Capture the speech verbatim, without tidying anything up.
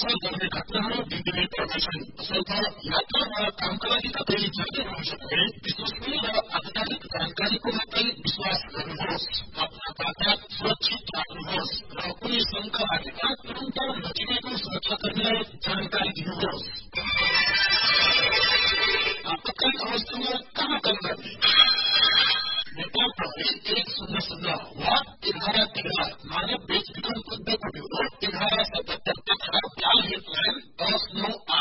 घडली घटनाहरू दिनदिनै बढ्दैछन्। तसर्थ यात्रा वा कामका लागि तपाईँ जहिले हुनुहुन्छ भने विश्वसनीय र आधिकारिक जानकारीको मात्रै विश्वास गर्नुहोस्। आफ्ना कागजात सुरक्षित राख्नुहोस् र कुनै शंका लागेमा तुरन्त नजिकैको सुरक्षाकर्मीलाई जानकारी दिनुहोस्। आपतकालीन अवस्थामा कहाँ कल गर्ने? नेपाल प्रहरी एक शून्य शून्य वा एघार तेह्र मानव बेचबिखन उद्योग ब्युरो एघार सतहत्तर तथा जाल हेल्पलाइन दस नौ